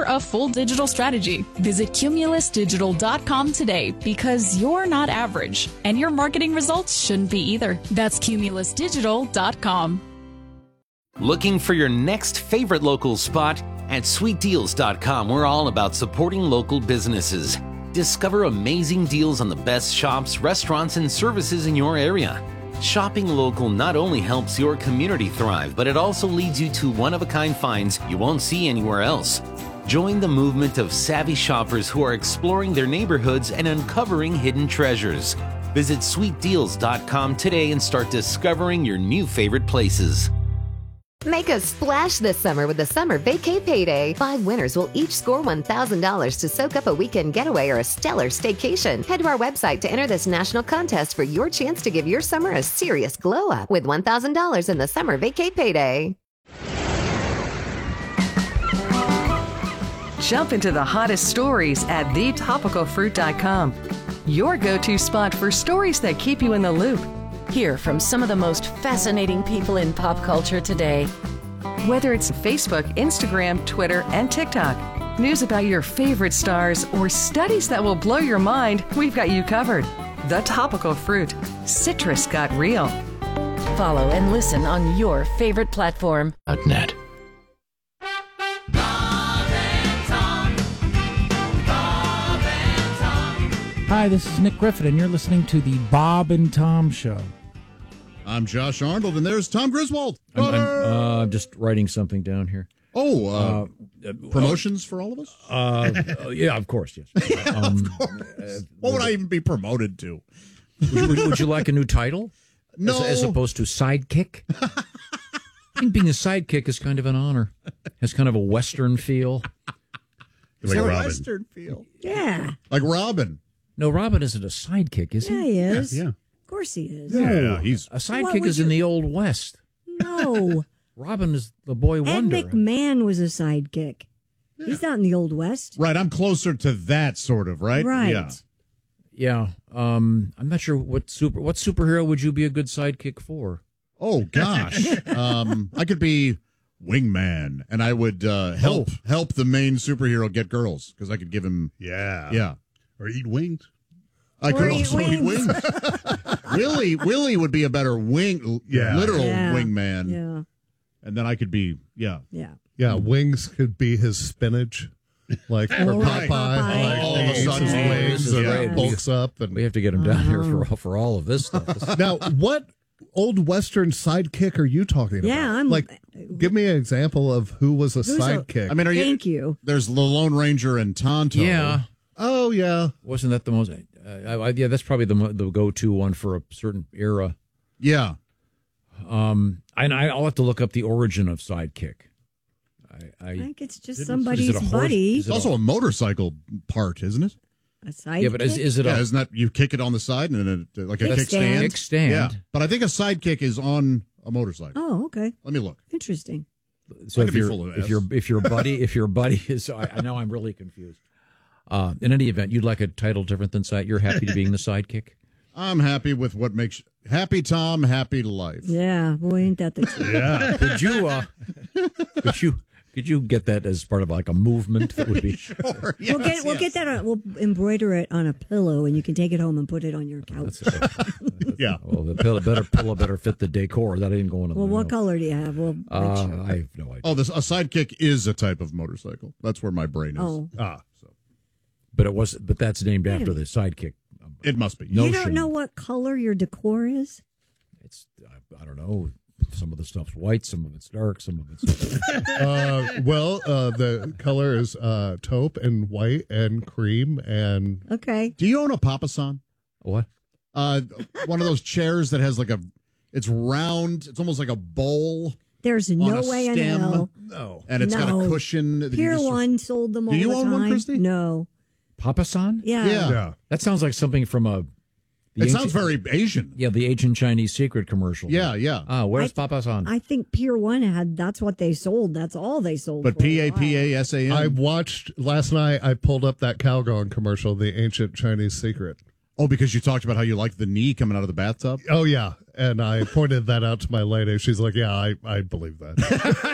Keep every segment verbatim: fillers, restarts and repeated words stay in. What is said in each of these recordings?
a full digital strategy. Visit cumulus digital dot com today because you're not average, and your marketing results shouldn't be either. That's cumulus digital dot com. Looking for your next favorite local spot? At sweet deals dot com, we're all about supporting local businesses. Discover amazing deals on the best shops, restaurants, and services in your area. Shopping local not only helps your community thrive, but it also leads you to one-of-a-kind finds you won't see anywhere else. Join the movement of savvy shoppers who are exploring their neighborhoods and uncovering hidden treasures. Visit sweet deals dot com today and start discovering your new favorite places. Make a splash this summer with the Summer Vacay Payday. Five winners will each score one thousand dollars to soak up a weekend getaway or a stellar staycation. Head to our website to enter this national contest for your chance to give your summer a serious glow up with one thousand dollars in the Summer Vacay Payday. Jump into the hottest stories at the topical fruit dot com. Your go-to spot for stories that keep you in the loop. Hear from some of the most fascinating people in pop culture today. Whether it's Facebook, Instagram, Twitter, and TikTok, news about your favorite stars, or studies that will blow your mind, we've got you covered. The Topical Fruit. Citrus got real. Follow and listen on your favorite platform. .net. Hi, this is Nick Griffin, and you're listening to the Bob and Tom Show. I'm Josh Arnold, and there's Tom Griswold. I'm, I'm uh, just writing something down here. Oh, uh, uh, promotions uh, for all of us? Uh, yeah, of course, yes. yeah, um, of course. Uh, what would I even be promoted to? Would you, would, would you like a new title? No. As, as opposed to sidekick? I think being a sidekick is kind of an honor. Has kind of a Western feel. Is like there a Western feel? Yeah. Like Robin. No, Robin isn't a sidekick, is he? Yeah, he is. Yeah. Of course he is. Yeah, yeah he's a sidekick is you... in the Old West. No. Robin is the boy wonder. Ed McMahon was a sidekick. Yeah. He's not in the Old West. Right, I'm closer to that sort of, right? Right. Yeah. Yeah. Um, I'm not sure what super what superhero would you be a good sidekick for? Oh gosh. um, I could be Wingman, and I would uh, help oh. help the main superhero get girls because I could give him yeah yeah or eat wings. I or could eat also wings. eat wings. Willie Willie would be a better wing yeah. literal yeah. wingman. Yeah. And then I could be yeah yeah yeah wings could be his spinach. Like for oh, Popeye, Popeye. like all he of a eats sudden his wings and yeah. bulks up. And we have to get him down here for all, for all of this stuff. Now, what old Western sidekick are you talking about? Yeah, I'm like. Give me an example of who was a Who's sidekick. A, I mean, are you, thank you. There's the Lone Ranger and Tonto. Yeah. Oh yeah. Wasn't that the most? Uh, I, yeah, that's probably the the go to one for a certain era. Yeah. Um, and I, I'll have to look up the origin of sidekick. I, I, I think it's just is somebody's it a horse? buddy. It's also a, a motorcycle part, isn't it? A sidekick? Yeah, but is, is it yeah, a... isn't that you kick it on the side and then it, like a Kickstand. kickstand? Kickstand. Yeah, but I think a sidekick is on a motorcycle. Oh, okay. Let me look. Interesting. So I if could be your full of if S. your if your buddy if your buddy is I, I know I'm really confused. Uh, in any event, you'd like a title different than side. You're happy to being the sidekick. I'm happy with what makes happy Tom happy life. Yeah, boy, ain't that the truth. Yeah. Could you uh, could you could you get that as part of like a movement that would be? Sure, we'll yes, get we'll yes. get that. On, we'll embroider it on a pillow, and you can take it home and put it on your couch. Yeah. Well, the pillow better pillow better fit the decor. That ain't going on. Well, the what no. color do you have? Well, Uh, sure. I have no idea. Oh, this a sidekick is a type of motorcycle. That's where my brain is. Oh. Ah, so But it was but that's named after the sidekick. it must be. you notion. don't know what color your decor is? It's I, I don't know. Some of the stuff's white, some of it's dark, some of it's. uh, well, uh, the color is uh, taupe and white and cream and. Okay. Do you own a Papasan? What? Uh, one of those chairs that has like a, it's round. It's almost like a bowl. There's on no a way in stem, hell. No. And it's got No. a cushion. that you Pier just- One sold them all Do you the own time. one, Christy? No. Papasan? Yeah. Yeah. Yeah. That sounds like something from a. the It ancient- sounds very Asian. Yeah, the ancient Chinese secret commercial. Yeah, yeah. Ah, where's I- Papasan? I think Pier One had. That's what they sold. That's all they sold. But for a P A P while. A S A I N. watched last night. I pulled up that Calgon commercial, the ancient Chinese secret. Oh, because you talked about how you like the knee coming out of the bathtub? Oh yeah, and I pointed that out to my lady. She's like, "Yeah, I, I believe that."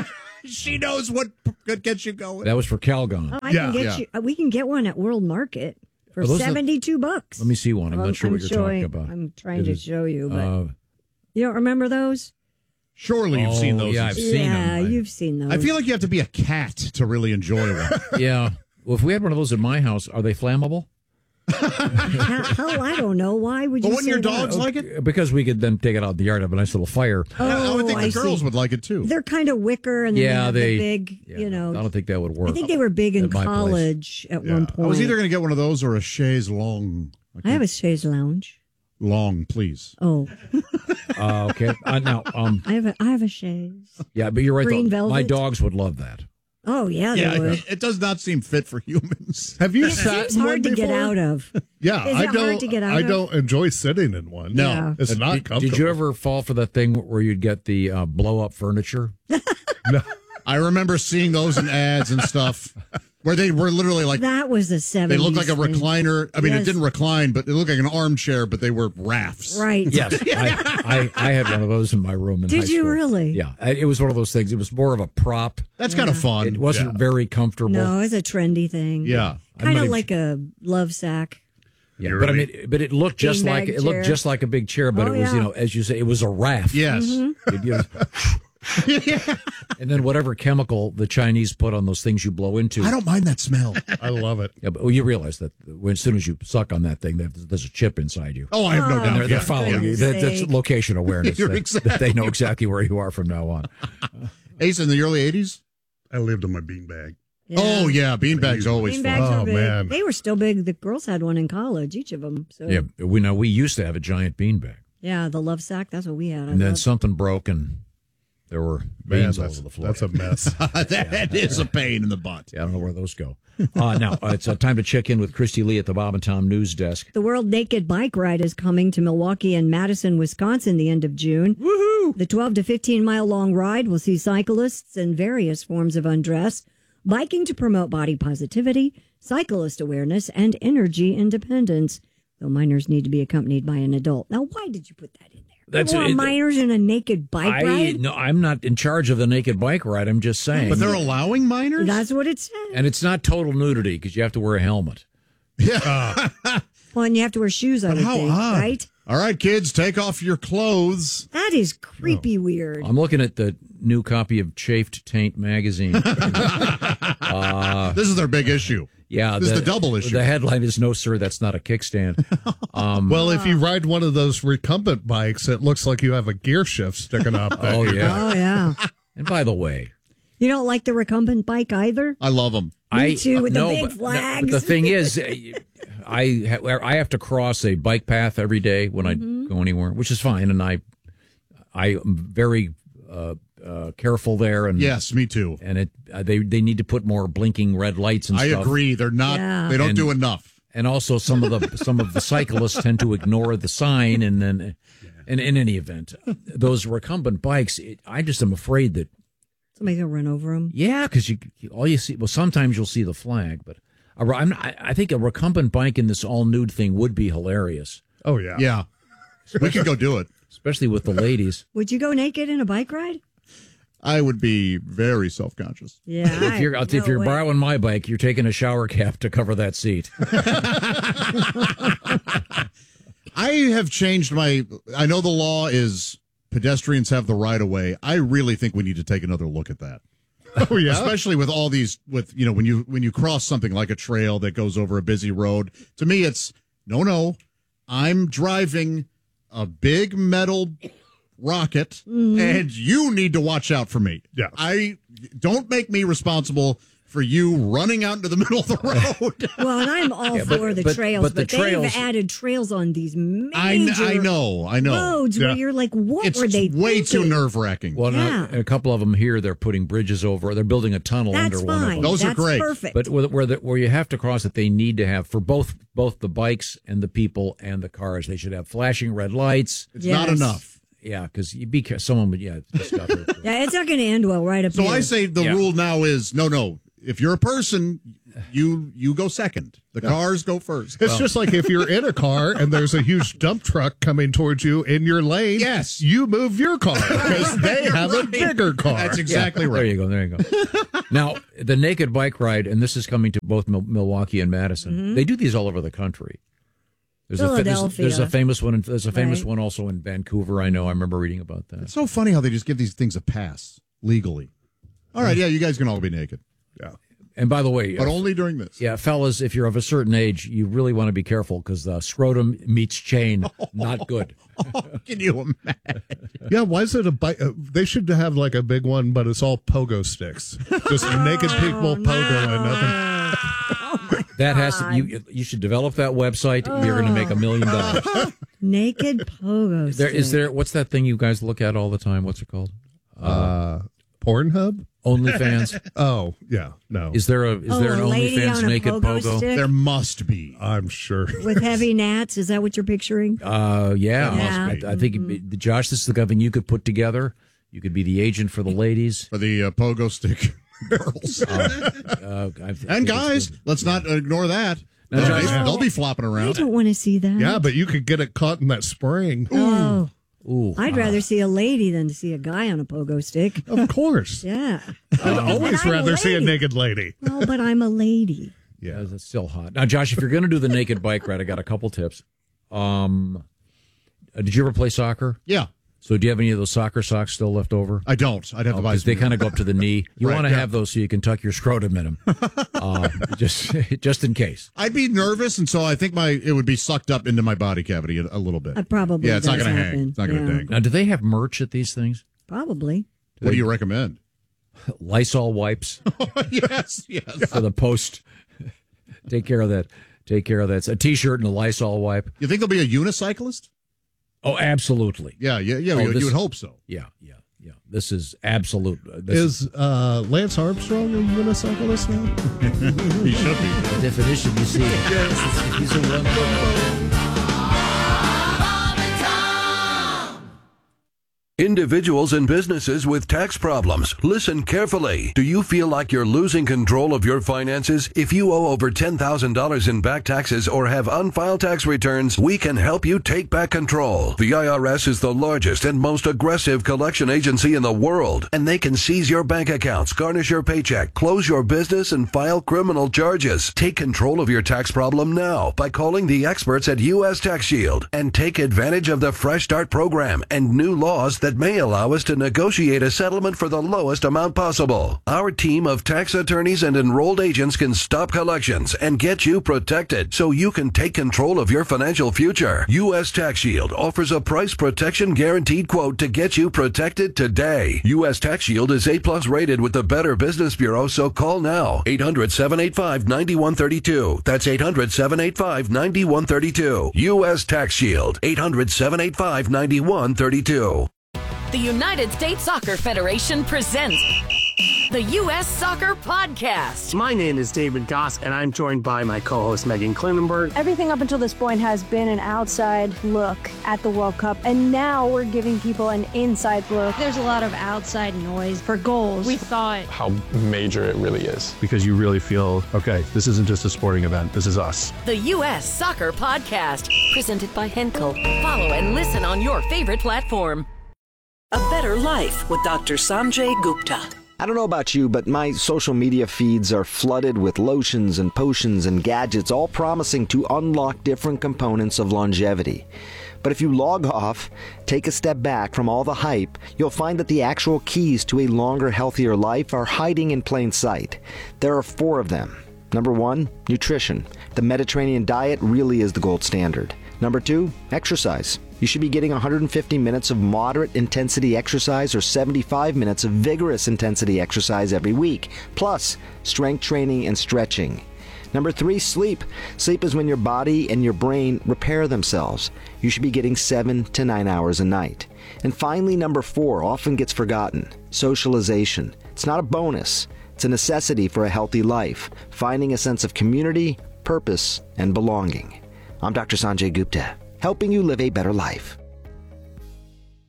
she knows what gets you going. That was for Calgon. Oh, I Yeah. can get Yeah. you. uh, We can get one at World Market for Are those the- seventy-two bucks. Let me see one. I'm Well, not sure what you're showing- talking about. I'm trying It to is, show you, but Uh, you don't remember those? Surely you've seen oh, those. Yeah, I've seen yeah, them. I- you've seen those. I feel like you have to be a cat to really enjoy one. Yeah. Well, if we had one of those in my house, are they flammable? Hell, hell, I don't know. Why would you? But wouldn't say your that? dogs like it? Because we could then take it out in the yard, have a nice little fire. Oh, I would think the I girls see. would like it too. They're kind of wicker, and then Yeah, they have they- the big. Yeah, you know, I don't think that would work. I think they were big in at my place. college at Yeah. one point. I was either going to get one of those or a chaise long. I have a chaise lounge. Long, please. Oh, Uh, okay. Uh, now, um, I have a I have a chaise. yeah, but you're right. Green though. My velvet. dogs would love that. Oh yeah, Yeah, they would. it, it does not seem fit for humans. Have you It sat seems in hard one to get before? out of. Yeah, Is I it hard don't. to get out I of? don't enjoy sitting in one. No. Yeah. it's not Did, comfortable. did you ever fall for that thing where you'd get the uh, blow up furniture? No. I remember seeing those in ads and stuff where they were literally like, That was the they seventies. looked like a thing. recliner. I mean, Yes. it didn't recline, but it looked like an armchair, but they were rafts. Right. Yes, I, I, I had one of those in my room in Did high you school. really? Yeah, I- it was one of those things. It was more of a prop. That's kind of fun. It wasn't Yeah. very comfortable. No, it's a trendy thing. Yeah. I'm Kind not of even- like a love sack. Yeah, You're but right. I mean, but it looked just Beanbag like it looked chair. just like a big chair, but Oh, it was you yeah. know, as you say, it was a raft. Yes. It- you know, and then whatever chemical the Chinese put on those things you blow into. I don't mind that smell. I love it. Yeah, but well, you realize that when, as soon as you suck on that thing, there's there's a chip inside you. Oh, I have no Oh, doubt. They're, they're Yeah. following yeah. you. That, that's Sake. location awareness. You're that, exactly that they know exactly where you are from now on. Ace, in the early eighties? I lived on my beanbag. Oh, yeah. Beanbags always Beanbags fun. are Oh, big. man. They were still big. The girls had one in college, each of them. So Yeah, we know we used to have a giant beanbag, yeah, the love sack. That's what we had. I and then loved- something broke, and there were Man, beans all that's, over the floor. that's a mess. That is a pain in the butt. Yeah, I don't know where those go. Uh, now, uh, it's uh, time to check in with Christy Lee at the Bob and Tom News Desk. The World Naked Bike Ride is coming to Milwaukee and Madison, Wisconsin, the end of June. Woohoo! The twelve to fifteen mile long ride will see cyclists in various forms of undress, biking to promote body positivity, cyclist awareness, and energy independence. Though minors need to be accompanied by an adult. Now, why did you put that in there? That's you want it- minors in a naked bike I ride? no, I'm not in charge of the naked bike ride. I'm just saying. But they're allowing minors? That's what it says. and it's not total nudity because you have to wear a helmet. Well, and you have to wear shoes, I would how think, odd. right? All right, kids, take off your clothes. That is creepy weird. I'm looking at the new copy of Chafed Taint magazine. uh, This is their big issue. yeah, This is the double issue. The headline is "No, sir, that's not a kickstand." Um, Well, if you ride one of those recumbent bikes, it looks like you have a gear shift sticking up. there. oh yeah. Oh, yeah. And by the way, You don't like the recumbent bike either? I love them. I too, with the no, big but- flags. But the thing is, uh, I ha- I have to cross a bike path every day when Mm-hmm. I go anywhere, which is fine, and I I am very uh, uh, careful there. And Yes, me too. and it uh, they they need to put more blinking red lights and I stuff. agree. They're not, Yeah. they don't And- do enough. And also, some of the some of the cyclists tend to ignore the sign, and then, and in any event, those recumbent bikes, it, I just am afraid that Somebody's going to run over them. yeah, because you all you see. Well, sometimes you'll see the flag, but a, I'm, I I think a recumbent bike in this all nude thing would be hilarious, Oh, yeah. Yeah. We could go do it. especially with the ladies. Would you go naked in a bike ride? I would be very self conscious. Yeah. If you're I- if no you're way. borrowing my bike, you're taking a shower cap to cover that seat. I have changed my. I know the law is pedestrians have the right of way. I really think we need to take another look at that. Oh, yeah. Especially with all these, with you know, when you when you cross something like a trail that goes over a busy road. To me, it's no, no. I'm driving a big metal rocket, and you need to watch out for me. Yes. I don't make me responsible for you running out into the middle of the road. Well, and I'm all Yeah, but- for the but- trails, but but, the they've trails- added trails on these major I, I know, I know. roads Yeah. where you're like, what It's were they way too thinking? nerve wracking. Well, Yeah. now, a couple of them here, they're putting bridges over. They're building a tunnel That's under one of fine. them. Those are That's great. perfect. But where where, the, where you have to cross it, they need to have for both both the bikes and the people and the cars. They should have flashing red lights. It's not Yes. enough. Yeah, because you be care- someone would yeah discover it. yeah, it's not going to end well right up So here. I say the Yeah. rule now is no, no. If you're a person, you you go second. The cars go first. It's just like if you're in a car and there's a huge dump truck coming towards you in your lane. Yes. You move your car because they have a bigger car. That's exactly right. There you go. There you go. Now, the naked bike ride, and this is coming to both Mil- Milwaukee and Madison. Mm-hmm. They do these all over the country. There's a, fa- there's, Philadelphia. there's a famous one. In, there's a famous Right. one also in Vancouver. I know. I remember reading about that. It's so funny how they just give these things a pass legally. All right, yeah, you guys can all be naked. Yeah. And by the way, But uh, only during this. yeah, fellas, if you're of a certain age, you really want to be careful because uh, scrotum meets chain, not good. Can you imagine? Yeah, why is it a bike? Uh, they should have like a big one, but it's all pogo sticks. Just naked people pogoing. Nothing. That has to, you. You should develop that website. You're going to make a million dollars. Naked pogo. There is stick. there. What's that thing you guys look at all the time? What's it called? Uh, Pornhub? OnlyFans. Oh, yeah. No. Is there a is Oh, there an a lady OnlyFans on a naked pogo pogo? stick? There must be. I'm sure. With heavy gnats? Is that what you're picturing? Uh, yeah. Yeah. I, I think it'd be- Josh, this is the thing you could put together. You could be the agent for the ladies. For the uh, pogo stick girls. Uh, I think And it's guys, good. let's not ignore that. Now, They'll, Josh- they'll be flopping I around. don't want to see that. Yeah, but you could get it caught in that spring. Oh, Ooh, I'd rather see a lady than to see a guy on a pogo stick. Of course. Yeah. I'd always But I'm a rather see a lady. naked lady. Well, but I'm a lady. yeah, that's still hot. Now, Josh, if you're going to do the naked bike ride, I got a couple tips. Um, uh, did you ever play soccer? Yeah, So, do you have any of those soccer socks still left over? I don't. I'd have to buy Because some. they kind of go up to the knee. You Right, want to yeah. have those so you can tuck your scrotum in them, uh, just just in case. I'd be nervous, and so I think my it would be sucked up into my body cavity a, a little bit. It probably yeah, it's not does going to happen. hang. It's not going to Yeah. dangle. Now, do they have merch at these things? Probably. What do you recommend? Lysol wipes yes, yes. for the post. Take care of that. Take care of that. It's a T-shirt and a Lysol wipe. You think there'll be a unicyclist? Oh, absolutely. Yeah, yeah, yeah. Oh, you, this- you would hope so. Yeah, yeah, yeah. This is absolute. uh, This is Is uh, Lance Armstrong a unicyclist now? He should be. the definition you see. Yes. He's a one. Individuals and businesses with tax problems, listen carefully. Do you feel like you're losing control of your finances? If you owe over ten thousand dollars in back taxes or have unfiled tax returns, we can help you take back control. The I R S is the largest and most aggressive collection agency in the world, and they can seize your bank accounts, garnish your paycheck, close your business, and file criminal charges. Take control of your tax problem now by calling the experts at U S Tax Shield and take advantage of the Fresh Start program and new laws that may allow us to negotiate a settlement for the lowest amount possible. Our team of tax attorneys and enrolled agents can stop collections and get you protected so you can take control of your financial future. U S Tax Shield offers a price protection guaranteed quote to get you protected today. U S Tax Shield is A plus rated with the Better Business Bureau, so call now. eight hundred, seven eight five, nine one three two. That's eight hundred, seven eight five, nine one three two. U S Tax Shield. eight hundred, seven eight five, nine one three two. The United States Soccer Federation presents the U S Soccer Podcast. My name is David Goss, and I'm joined by my co-host Megan Klinenberg. Everything up until this point has been an outside look at the World Cup, and now we're giving people an inside look. There's a lot of outside noise for goals. We thought how major it really is. Because you really feel, okay, this isn't just a sporting event, this is us. The U S Soccer Podcast, presented by Henkel. Follow and listen on your favorite platform. A Better Life with Doctor Sanjay Gupta. I don't know about you, but my social media feeds are flooded with lotions and potions and gadgets, all promising to unlock different components of longevity. But if you log off, take a step back from all the hype, you'll find that the actual keys to a longer, healthier life are hiding in plain sight. There are four of them. Number one, nutrition. The Mediterranean diet really is the gold standard. Number two, exercise. You should be getting one hundred fifty minutes of moderate intensity exercise or seventy-five minutes of vigorous intensity exercise every week, plus strength training and stretching. Number three, sleep. Sleep is when your body and your brain repair themselves. You should be getting seven to nine hours a night. And finally, number four often gets forgotten, socialization. It's not a bonus. It's a necessity for a healthy life, finding a sense of community, purpose, and belonging. I'm Doctor Sanjay Gupta, helping you live a better life.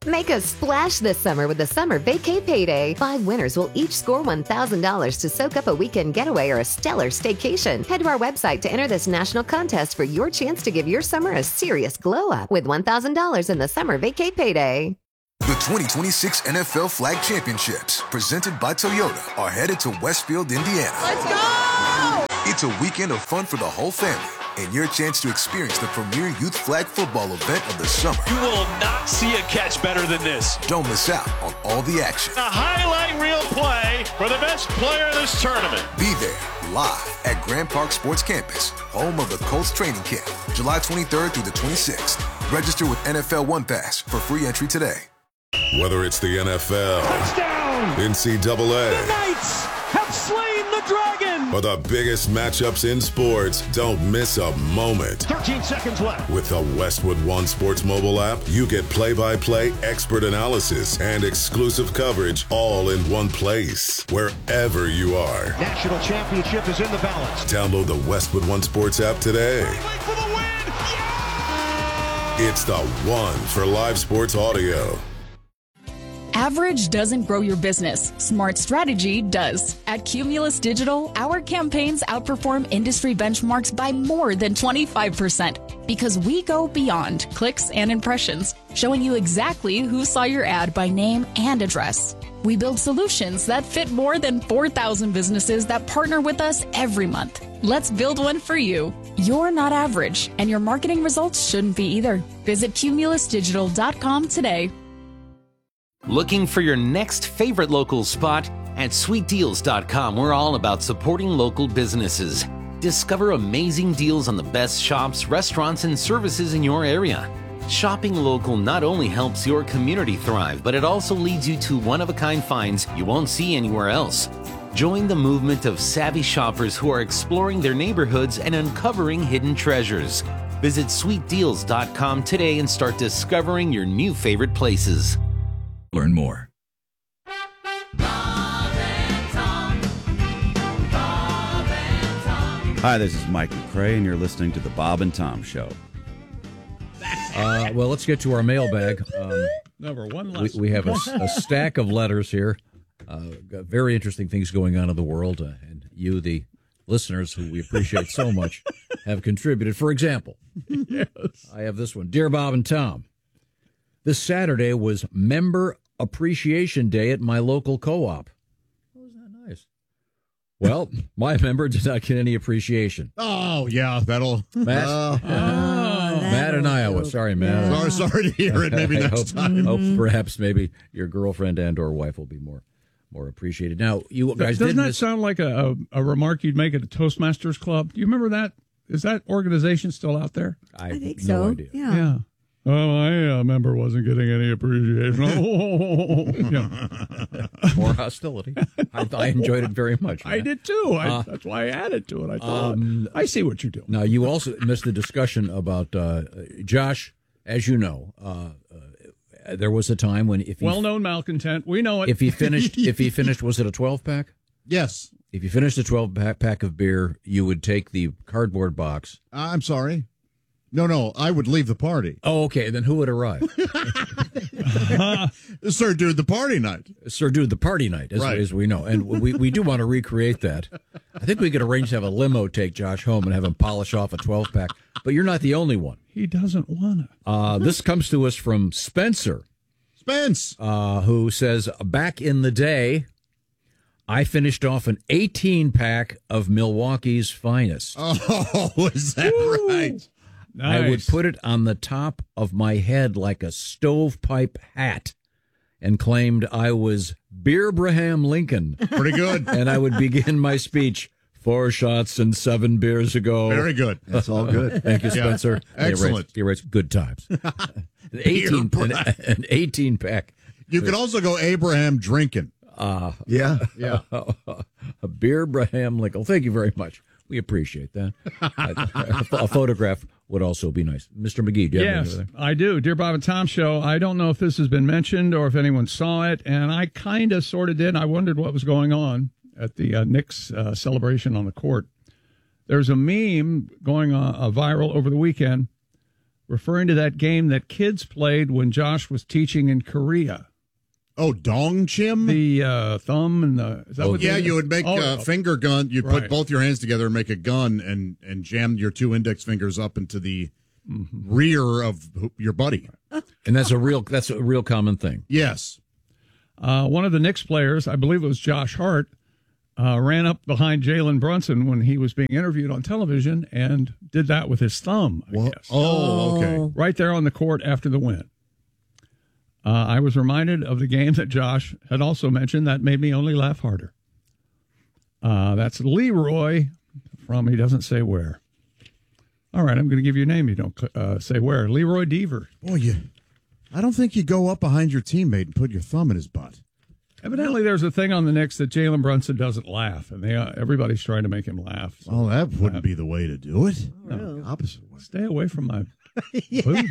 Make a splash this summer with the Summer Vacay Payday. Five winners will each score one thousand dollars to soak up a weekend getaway or a stellar staycation. Head to our website to enter this national contest for your chance to give your summer a serious glow up with one thousand dollars in the Summer Vacay Payday. The twenty twenty-six N F L Flag Championships, presented by Toyota, are headed to Westfield, Indiana. Let's go! It's a weekend of fun for the whole family and your chance to experience the premier youth flag football event of the summer. You will not see a catch better than this. Don't miss out on all the action. A highlight reel play for the best player of this tournament. Be there live at Grand Park Sports Campus, home of the Colts training camp, July twenty-third through the twenty-sixth. Register with N F L One Pass for free entry today. Whether it's the N F L, touchdown, N C double A, the Knights have slain the dragon, or the biggest matchups in sports, don't miss a moment. thirteen seconds left. With the Westwood One Sports mobile app, you get play-by-play expert analysis and exclusive coverage all in one place, wherever you are. National championship is in the balance. Download the Westwood One Sports app today. For the win. Yeah! It's the one for live sports audio. Average doesn't grow your business. Smart strategy does. At Cumulus Digital, our campaigns outperform industry benchmarks by more than twenty-five percent because we go beyond clicks and impressions, showing you exactly who saw your ad by name and address. We build solutions that fit more than four thousand businesses that partner with us every month. Let's build one for you. You're not average, and your marketing results shouldn't be either. Visit cumulus digital dot com today. Looking for your next favorite local spot? At sweet deals dot com, we're all about supporting local businesses. Discover amazing deals on the best shops, restaurants, and services in your area. Shopping local not only helps your community thrive, but it also leads you to one-of-a-kind finds you won't see anywhere else. Join the movement of savvy shoppers who are exploring their neighborhoods and uncovering hidden treasures. Visit sweet deals dot com today and start discovering your new favorite places. Learn more. Hi, this is Mike McCrae, and you're listening to the Bob and Tom Show. Uh, well, let's get to our mailbag. Um, Number one we, lesson. we have a, a stack of letters here. Uh, got very interesting things going on in the world, uh, and you, the listeners, who we appreciate so much, have contributed. For example, yes. I have this one. Dear Bob and Tom, this Saturday was Member Appreciation Day at my local co-op. Oh, is that nice? Well, my member did not get any appreciation. Oh, yeah, that'll... Matt, Uh, uh, Matt in Iowa. Sorry, Matt. Sorry, sorry to hear it. Maybe I next hope, time. Hope perhaps maybe your girlfriend and or wife will be more more appreciated. Now, you guys Doesn't did that miss- sound like a, a, a remark you'd make at a Toastmasters club? Do you remember that? Is that organization still out there? I, I think no so. idea. Yeah. Yeah. Well, my uh, member wasn't getting any appreciation. Yeah. More hostility. I, I enjoyed it very much. I Matt. did too. I, Uh, that's why I added to it. I thought, Um, I see what you're doing. Now, you also missed the discussion about uh, Josh. As you know, uh, uh, there was a time when if he, Well-known malcontent. We know it. if he finished, if he finished, was it a twelve pack? Yes. If you finished a twelve pack of beer, you would take the cardboard box. I'm sorry. No, no, I would leave the party. Oh, okay. Then who would arrive? Sir, dude, the party night. Sir, dude, the party night, as, Right. as we know. And we, we do want to recreate that. I think we could arrange to have a limo take Josh home and have him polish off a twelve pack. But you're not the only one. He doesn't want it. Uh, this comes to us from Spencer. Spence. Uh, who says, back in the day, I finished off an eighteen pack of Milwaukee's finest. Oh, is that Woo. right? Nice. I would put it on the top of my head like a stovepipe hat and claimed I was Beerbraham Lincoln. Pretty good. And I would begin my speech, four shots and seven beers ago. Very good. That's all good. Thank you, Yeah. Spencer. Excellent. He writes, he writes good times. An eighteen, an, an eighteen pack. You could also go Abraham drinking. Uh, Yeah. Yeah. a Beerbraham Lincoln. Thank you very much. We appreciate that. a, a photograph would also be nice. Mister McGee, do you have Yes, anything I do. Dear Bob and Tom Show, I don't know if this has been mentioned or if anyone saw it, and I kind of sort of did. I wondered what was going on at the uh, Knicks uh, celebration on the court. There's a meme going uh, uh, viral over the weekend referring to that game that kids played when Josh was teaching in Korea. Oh, dong chim? The uh, thumb and the... Is that Oh, what yeah, they- you would make Oh, a finger gun. You'd right. put both your hands together and make a gun and, and jam your two index fingers up into the Mm-hmm. rear of your buddy. And that's a real that's a real common thing. Yes. Uh, one of the Knicks players, I believe it was Josh Hart, uh, ran up behind Jalen Brunson when he was being interviewed on television and did that with his thumb, I guess. Oh, okay. Right there on the court after the win. Uh, I was reminded of the game that Josh had also mentioned that made me only laugh harder. Uh, that's Leroy from, he doesn't say where. All right, I'm going to give you a name. You don't uh, say where. Leroy Deaver. Boy, you, I don't think you go up behind your teammate and put your thumb in his butt. Evidently, there's a thing on the Knicks that Jalen Brunson doesn't laugh, and they uh, everybody's trying to make him laugh. So, Well, that wouldn't be the way to do it. no, opposite way. Stay away from my booty.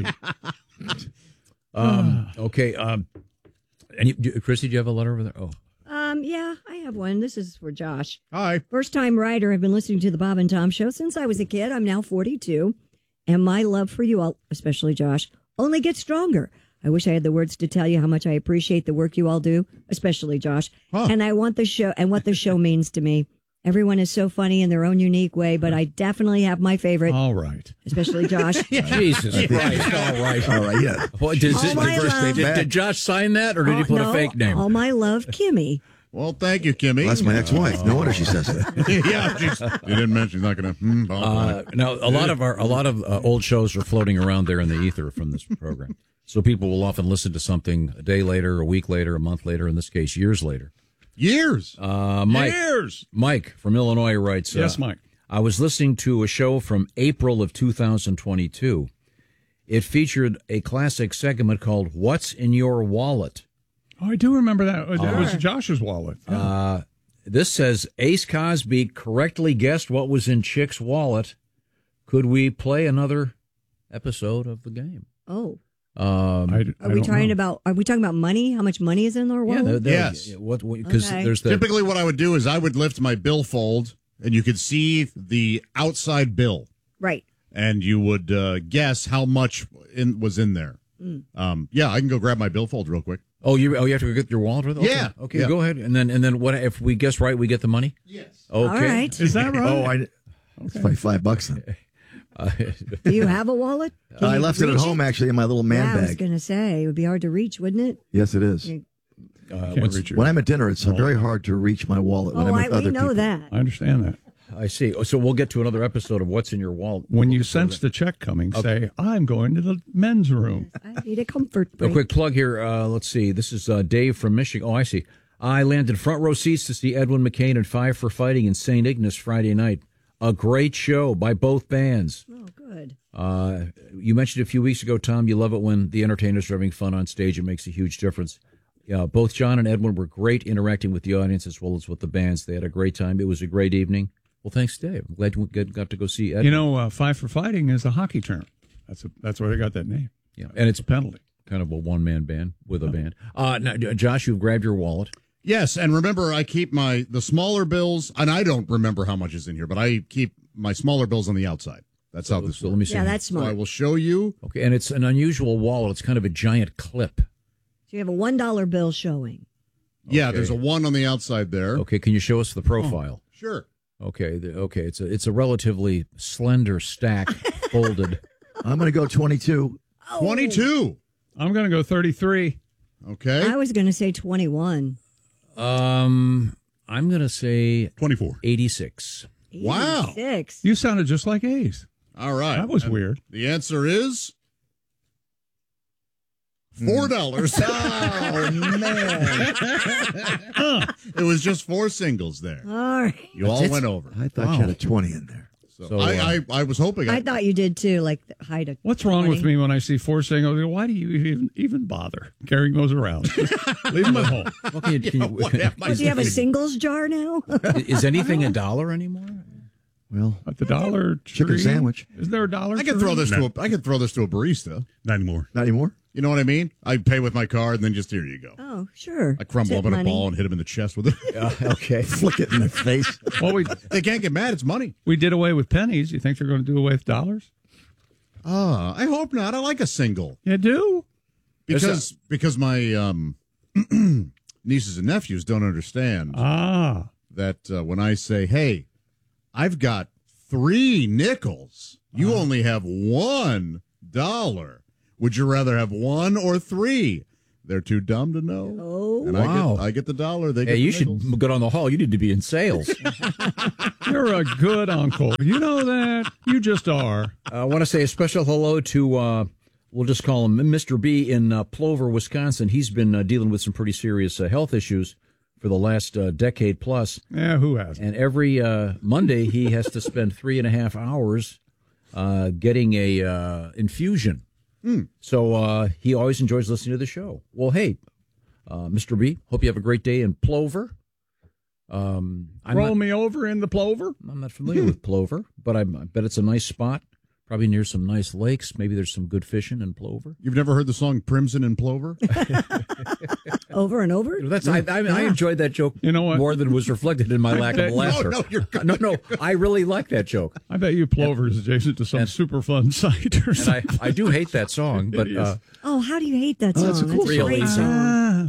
Um, okay. Um, and you, Chrissy, do you have a letter over there? Oh, Um, yeah, I have one. This is for Josh. Hi. First time writer. I've been listening to the Bob and Tom show since I was a kid. I'm now forty-two. And my love for you all, especially Josh, only gets stronger. I wish I had the words to tell you how much I appreciate the work you all do, especially Josh. Huh. And I want the show and what the show means to me. Everyone is so funny in their own unique way, but I definitely have my favorite, All right. especially Josh. Jesus Christ! All right, All right, yeah. What, did, All did, my love. did, did Josh sign that, or did he Oh, put no, a fake name? All my love, Kimmy. Well, thank you, Kimmy. Well, that's my ex-wife. No wonder she says that. yeah, she's, you didn't mention she's not going to. Hmm, blah, blah. Uh, now, a lot of our a lot of uh, old shows are floating around there in the ether from this program. So people will often listen to something a day later, a week later, a month later. In this case, years later. Years. Uh, Mike, Years. Mike from Illinois writes. Uh, Yes, Mike. I was listening to a show from April of two thousand twenty-two. It featured a classic segment called "What's in Your Wallet." Oh, I do remember that. It Uh, was Josh's wallet. Yeah. Uh, this says Ace Cosby correctly guessed what was in Chick's wallet. Could we play another episode of the game? Oh. Um, I, Are we talking about? Are we talking about money? How much money is in their yeah, wallet? there- there- Yes. What? Because Okay. there's the Typically, what I would do is I would lift my billfold, and you could see the outside bill, Right. and you would uh, guess how much in, was in there. Mm. Um, yeah, I can go grab my billfold real quick. Oh, you oh you have to go get your wallet with? Okay. Yeah. Okay, Yeah. go ahead. And then and then what if we guess right, we get the money? Yes. Okay. All right. Is that right? Oh, I. It's like five bucks then. Uh, Do you have a wallet? Can I you left it at reach home, actually, in my little man yeah, I was bag. going to say it would be hard to reach, wouldn't it? Yes, it is. You- uh, Can't what's- reach your- When I'm at dinner, it's very hard to reach my wallet when Oh, I'm I, with we other know people. that. I understand that. I see. Oh, so we'll get to another episode of What's in Your Wallet. When you sense the check coming, say, I'm going to the men's room. I need a comfort A break. quick plug here. Uh, let's see. This is uh, Dave from Michigan. Oh, I see. I landed front row seats to see Edwin McCain and Five for Fighting in Saint Ignace Friday night. A great show by both bands. Oh, good. Uh, you mentioned a few weeks ago, Tom, you love it when the entertainers are having fun on stage. It makes a huge difference. Yeah, both John and Edwin were great interacting with the audience as well as with the bands. They had a great time. It was a great evening. Well, thanks, Dave. I'm glad you got to go see Edwin. You know, uh, Five for Fighting is a hockey term. That's a, that's where they got that name. Yeah, and it's a penalty. Kind of a one-man band with a band. Uh, now, Josh, you've grabbed your wallet. Yes, and remember, I keep my the smaller bills, and I don't remember how much is in here, but I keep my smaller bills on the outside. That's how this So works. let me see. Yeah, that's So I smart. will show you. Okay, and it's an unusual wallet. It's kind of a giant clip. So you have a one dollar bill showing. Yeah, Okay. there's a one on the outside there. Okay, can you show us the profile? Sure. Okay, the, okay, it's a it's a relatively slender stack folded. I'm going to go twenty-two. twenty-two. I'm going to go thirty-three. Okay. I was going to say twenty-one. Um, I'm gonna say twenty-four. eighty-six. Wow. Six. You sounded just like Ace. All right. That was And weird. The answer is four dollars. Oh, man. It was just four singles there. All right. You all It's- went over. I thought you had a twenty in there. So, So, I, uh, I, I was hoping. I thought you did too, like hide a. What's wrong with twenty. me when I see four singles? Why do you even, even bother carrying those around? Just leave them at home. Well, can you- can you- what am I Do you have a singles jar now? is anything a dollar anymore? Well, At the Dollar chicken Tree? sandwich. Is there a Dollar I could Tree? throw this to a. I could throw this to a barista. Not anymore. Not anymore? You know what I mean? I pay with my card, and then just here you go. Oh, sure. I crumble Tip up in a money. ball and hit him in the chest with it. Uh, okay. Flick it in the face. Well, we They can't get mad. It's money. we did away with pennies. You think they're going to do away with dollars? Uh, I hope not. I like a single. You do? Because because my um, nieces and nephews don't understand ah. that uh, when I say, hey, I've got three nickels, you uh. only have one dollar. Would you rather have one or three? They're too dumb to know. Oh, and wow. I get, I get the dollar. They hey, get you the should nickels. go down the hall. You need to be in sales. You're a good uncle. You know that. You just are. I want to say a special hello to, uh, we'll just call him Mister B in uh, Plover, Wisconsin. He's been uh, dealing with some pretty serious uh, health issues for the last uh, decade plus. Yeah, who has? And every uh, Monday he has to spend three and a half hours uh, getting a uh, infusion. Mm. So uh, he always enjoys listening to the show. Well, hey, uh, Mister B, hope you have a great day in Plover. Um, I'm Roll not, me over in the Plover? I'm not familiar with Plover, but I, I bet it's a nice spot. Probably near some nice lakes. Maybe there's some good fishing in Plover. You've never heard the song Primson and Plover? Over and over? That's I, I, I enjoyed that joke you know what? more than was reflected in my lack of laughter. No, no, you're good. no, no, I really like that joke. I bet you Plover is adjacent to some and, super fun site or and something. I, I do hate that song, but uh, Oh, how do you hate that Oh, song? that's a cool That's a great song. song.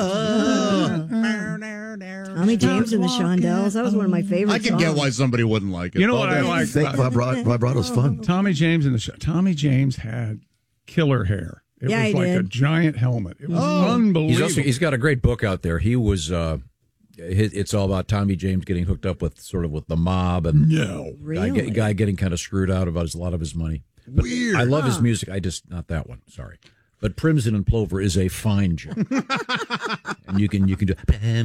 Tommy James and the Shondells. That was one of my favorite I can songs. get why somebody wouldn't like it. You know Oh, what I yeah. like? Think vibra- vibrato's fun. Tommy James and the sh- Tommy James had killer hair. It Yeah, was he like did. a giant helmet. It was Oh. unbelievable. he's also he's got a great book out there. He was uh, it- it's all about Tommy James getting hooked up with sort of with the mob and no guy, Really? get, guy getting kind of screwed out about his, a lot of his money. But Weird. I love his Huh. music. I just not that one. Sorry. But Primson and Plover is a fine joke, and you can you can do.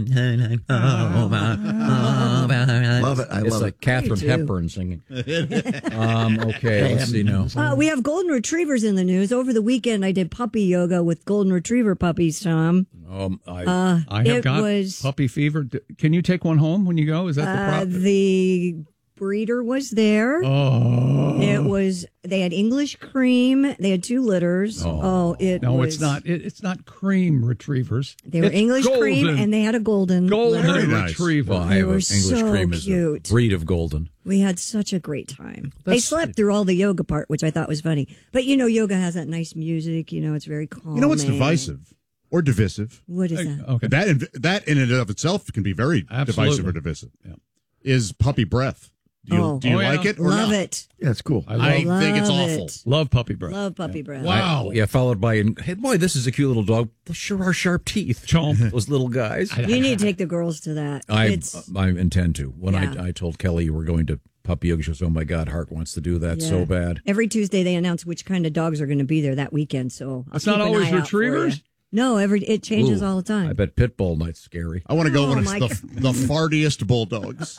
Love it. I it's love like it. Katharine too. Hepburn singing. um, okay, let's see now. Uh, we have golden retrievers in the news. Over the weekend, I did puppy yoga with golden retriever puppies, Tom. Um, I, Uh, I have it got was puppy fever. D- Can you take one home when you go? Is that the uh, problem? the breeder was there. Oh. It was. They had English cream. They had two litters. Oh. Oh, it No, was, it's not. It, it's not cream retrievers. They were It's English cream, golden. and they had a golden. golden litter. Very nice. retriever. well, I They have a were English so cream is a cute. breed of golden. We had such a great time. they That's- slept through all the yoga part, which I thought was funny. But you know, yoga has that nice music. You know, it's very calm. You know what's divisive or divisive? What is that? Okay. That in, that in and of itself can be very Absolutely. divisive or divisive. Yeah. Is puppy breath. Do you, Oh. do you Oh, yeah. like it or Love not? it. Yeah, it's cool. I love, I think it's Love awful. it. love puppy breath. Love puppy breath. Wow. Yeah, followed by, hey, boy, this is a cute little dog. Those sure are sharp teeth. Chomp. Those little guys. You need to take the girls to that. I it's I intend to. When Yeah. I, I told Kelly you were going to puppy yoga, she goes, oh my God, Hart wants to do that yeah. so bad. Every Tuesday they announce which kind of dogs are going to be there that weekend. So I'll It's keep not an always eye out for retrievers? you. No, every it changes Ooh, all the time. I bet pit bull night's scary. I want to go Oh, when it's my the God. the fartiest bulldogs.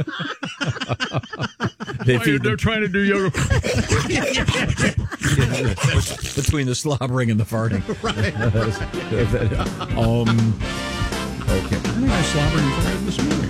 They While feed you're, them they're trying to do yoga. between the slobbering and the farting. um, okay. I think I slobbered and farted this morning.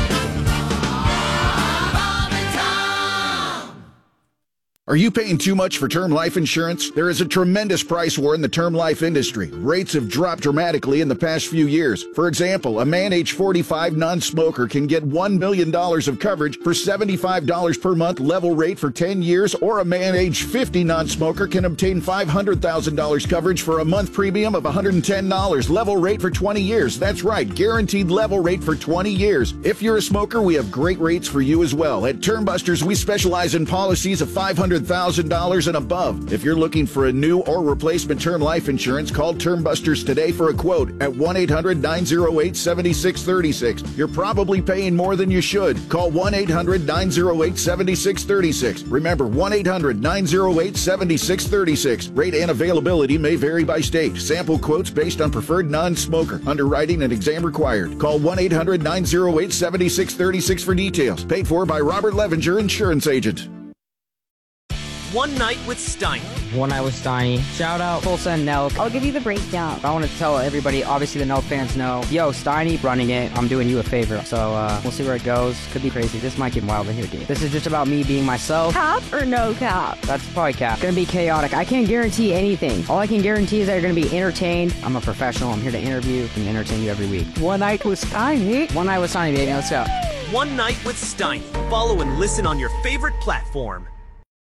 Are you paying too much for term life insurance? There is a tremendous price war in the term life industry. Rates have dropped dramatically in the past few years. For example, a man age forty-five non-smoker can get one million dollars of coverage for seventy-five dollars per month level rate for ten years, or a man age fifty non-smoker can obtain five hundred thousand dollars coverage for a month premium of one hundred ten dollars level rate for twenty years. That's right, guaranteed level rate for twenty years. If you're a smoker, we have great rates for you as well. At Termbusters, we specialize in policies of five hundred thousand dollars and above. If you're looking for a new or replacement term life insurance, call Termbusters today for a quote at one eight hundred nine oh eight seven six three six. You're probably paying more than you should. Call one eight hundred nine oh eight seven six three six. Remember, one eight hundred nine oh eight seven six three six. Rate and availability may vary by state. Sample quotes based on preferred non-smoker. Underwriting and exam required. Call one eight hundred nine oh eight seven six three six for details. Paid for by Robert Levenger, Insurance Agent. One Night with Steiny. One Night with Steiny. Shout out Tulsa and Nelk. I'll give you the breakdown. I want to tell everybody, obviously the Nelk fans know, yo, Steiny running it. I'm doing you a favor. So uh, we'll see where it goes. Could be crazy. This might get wild in here, dude. This is just about me being myself. Cap or no cap? That's probably cap. Gonna be chaotic. I can't guarantee anything. All I can guarantee is that you're gonna be entertained. I'm a professional. I'm here to interview and entertain you every week. One Night with Steiny. One Night with Steiny, baby. Let's go. One Night with Steiny. Follow and listen on your favorite platform.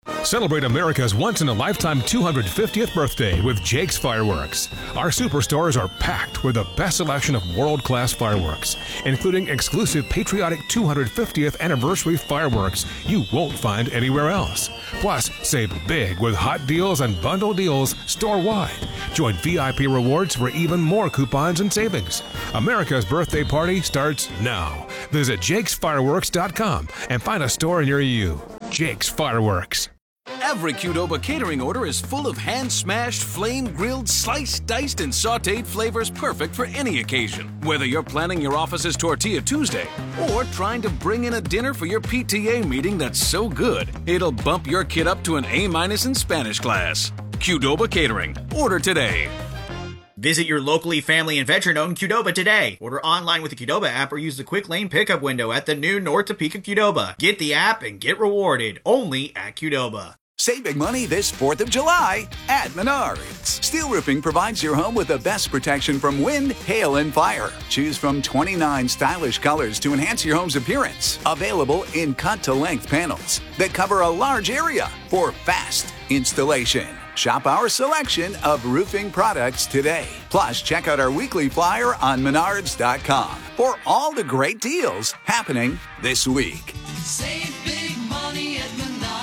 Celebrate America's once-in-a-lifetime two hundred fiftieth birthday with Jake's Fireworks. Our superstores are packed with the best selection of world-class fireworks, including exclusive patriotic two hundred fiftieth anniversary fireworks you won't find anywhere else. Plus, save big with hot deals and bundle deals store-wide. Join V I P Rewards for even more coupons and savings. America's birthday party starts now. Visit jakes fireworks dot com and find a store near you. Jake's Fireworks. Every Qdoba catering order is full of hand-smashed, flame-grilled, sliced, diced, and sautéed flavors perfect for any occasion. Whether you're planning your office's Tortilla Tuesday or trying to bring in a dinner for your P T A meeting that's so good, it'll bump your kid up to an A-minus in Spanish class. Qdoba Catering. Order today. Visit your locally family and veteran-owned Qdoba today. Order online with the Qdoba app or use the quick lane pickup window at the new North Topeka Qdoba. Get the app and get rewarded only at Qdoba. Save big money this fourth of July at Menards. Steel Roofing provides your home with the best protection from wind, hail, and fire. Choose from twenty-nine stylish colors to enhance your home's appearance. Available in cut-to-length panels that cover a large area for fast installation. Shop our selection of roofing products today. Plus, check out our weekly flyer on menards dot com for all the great deals happening this week. Save big money at Menards.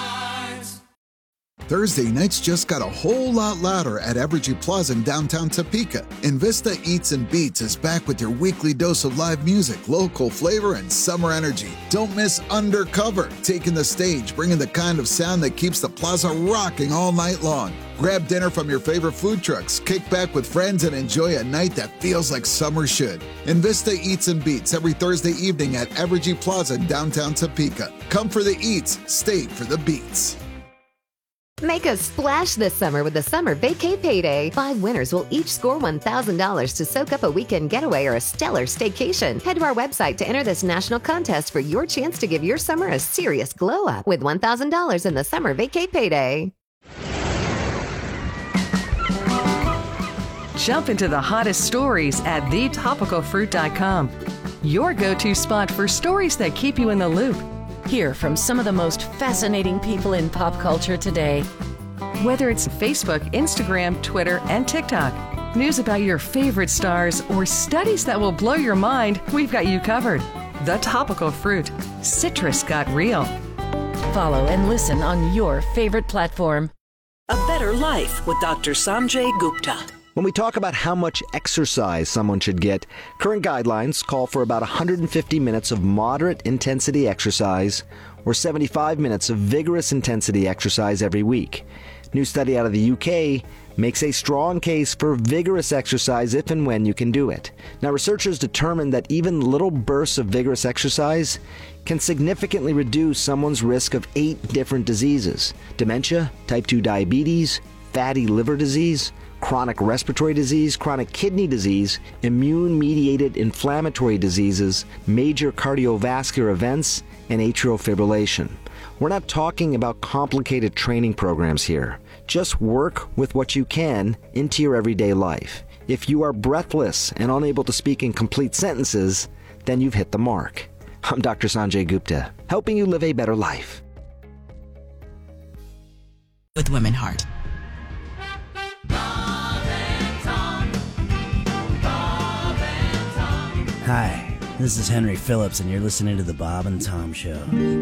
Thursday nights just got a whole lot louder at Evergy Plaza in downtown Topeka. Invista Eats and Beats is back with your weekly dose of live music, local flavor, and summer energy. Don't miss Undercover, taking the stage, bringing the kind of sound that keeps the plaza rocking all night long. Grab dinner from your favorite food trucks, kick back with friends, and enjoy a night that feels like summer should. Invista Eats and Beats every Thursday evening at Evergy Plaza in downtown Topeka. Come for the eats, stay for the beats. Make a splash this summer with the Summer Vacay Payday. Five winners will each score one thousand dollars to soak up a weekend getaway or a stellar staycation. Head to our website to enter this national contest for your chance to give your summer a serious glow up with one thousand dollars in the Summer Vacay Payday. Jump into the hottest stories at the topical fruit dot com. Your go-to spot for stories that keep you in the loop. Hear from some of the most fascinating people in pop culture today. Whether it's Facebook, Instagram, Twitter, and TikTok, news about your favorite stars, or studies that will blow your mind, we've got you covered. The Topical Fruit. Citrus got real. Follow and listen on your favorite platform. A Better Life with Doctor Sanjay Gupta. When we talk about how much exercise someone should get, current guidelines call for about one hundred fifty minutes of moderate intensity exercise or seventy-five minutes of vigorous intensity exercise every week. New study out of the U K makes a strong case for vigorous exercise if and when you can do it. Now, researchers determined that even little bursts of vigorous exercise can significantly reduce someone's risk of eight different diseases: dementia, type two diabetes, fatty liver disease, chronic respiratory disease, chronic kidney disease, immune-mediated inflammatory diseases, major cardiovascular events, and atrial fibrillation. We're not talking about complicated training programs here. Just work with what you can into your everyday life. If you are breathless and unable to speak in complete sentences, then you've hit the mark. I'm Doctor Sanjay Gupta, helping you live a better life. With Women Heart. Hi, this is Henry Phillips, and you're listening to The Bob and Tom Show.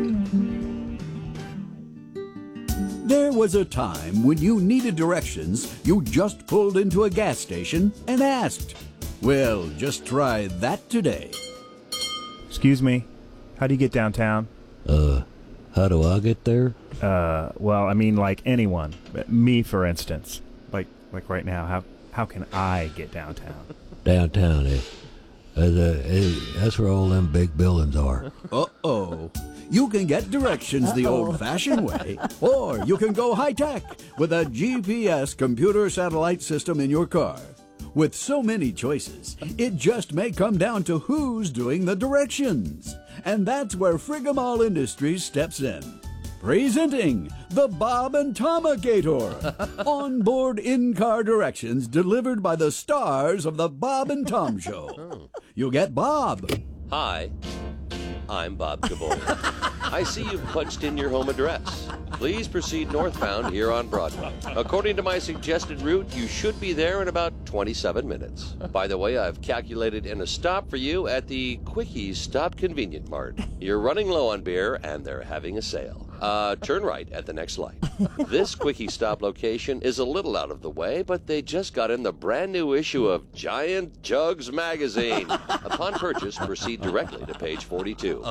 There was a time when you needed directions, you just pulled into a gas station and asked. Well, just try that today. Excuse me, how do you get downtown? Uh, how do I get there? Uh, well, I mean, like anyone. Me, for instance. Like, like right now, how how can I get downtown? Downtown, eh? Uh, uh, that's where all them big buildings are. Uh-oh. You can get directions the old-fashioned way, or you can go high-tech with a G P S computer satellite system in your car. With so many choices, it just may come down to who's doing the directions. And that's where Frigamall Industries steps in. Presenting the Bob and Tomicator. Onboard in-car directions delivered by the stars of the Bob and Tom Show. You get Bob. Hi, I'm Bob Gavoy. I see you've punched in your home address. Please proceed northbound here on Broadway. According to my suggested route, you should be there in about twenty-seven minutes. By the way, I've calculated in a stop for you at the Quickie Stop Convenient Mart. You're running low on beer, and they're having a sale. Uh, turn right at the next light. This Quickie Stop location is a little out of the way, but they just got in the brand new issue of Giant Jugs magazine. Upon purchase, proceed directly to page forty-two.